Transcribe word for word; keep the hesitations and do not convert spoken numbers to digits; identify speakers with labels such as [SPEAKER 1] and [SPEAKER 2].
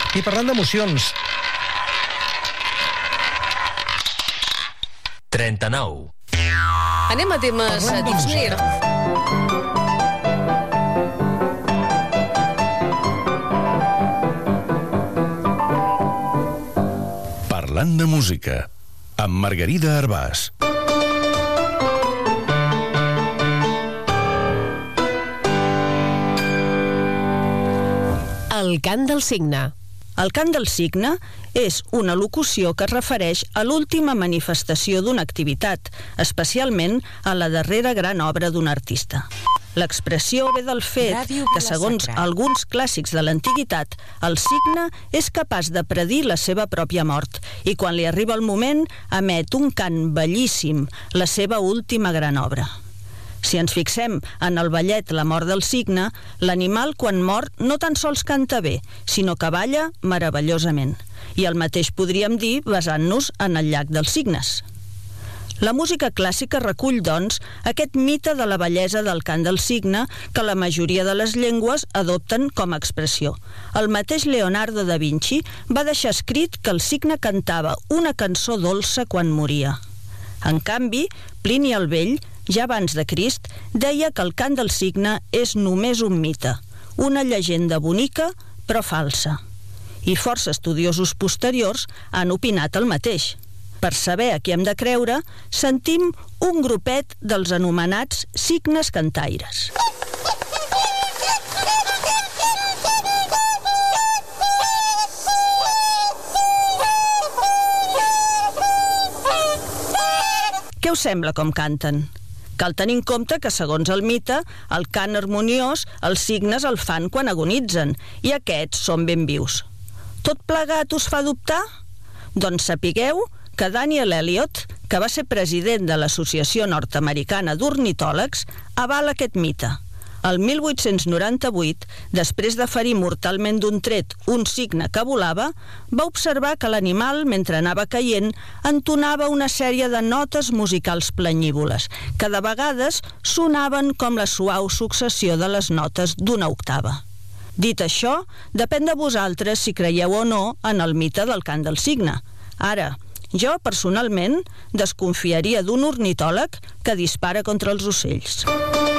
[SPEAKER 1] I parlant d'emocions...
[SPEAKER 2] trenta-nou.
[SPEAKER 3] Anem a temes a Disney.
[SPEAKER 4] Parlant de música, amb Margarida Arbàs.
[SPEAKER 5] El cant del cigne.
[SPEAKER 6] El cant del cigne és una locució que es refereix a l'última manifestació d'una activitat, especialment a la darrera gran obra d'un artista. L'expressió ve del fet que, segons alguns clàssics de l'antiguitat, el cigne és capaç de predir la seva pròpia mort i, quan li arriba el moment, emet un cant bellíssim, la seva última gran obra. Si ens fixem en el ballet La mort del cigne, l'animal, quan mor, no tan sols canta bé, sinó que balla meravellosament. I el mateix podríem dir basant-nos en el llac dels cignes. La música clàssica recull, doncs, aquest mite de la bellesa del cant del cigne que la majoria de les llengües adopten com a expressió. El mateix Leonardo da Vinci va deixar escrit que el cigne cantava una cançó dolça quan moria. En canvi, Plini el Vell, ja abans de Crist, deia que el cant del cigne és només un mite, una llegenda bonica però falsa. I força estudiosos posteriors han opinat el mateix. Per saber a qui hem de creure, sentim un grupet dels anomenats cignes cantaires. Què us sembla com canten? Cal tenir en compte que, segons el mite, el cant harmoniós els cignes el fan quan agonitzen, i aquests són ben vius. Tot plegat us fa dubtar? Doncs sapigueu que Daniel Elliott, que va ser president de l'Associació Nord-Americana d'Ornitòlegs, avala aquest mite. El mil vuit-cents noranta-vuit, després de ferir mortalment d'un tret un cigne que volava, va observar que l'animal, mentre anava caient, entonava una sèrie de notes musicals planyívoles, que de vegades sonaven com la suau successió de les notes d'una octava. Dit això, depèn de vosaltres si creieu o no en el mite del cant del cigne. Ara, jo, personalment, desconfiaria d'un ornitòleg que dispara contra els ocells.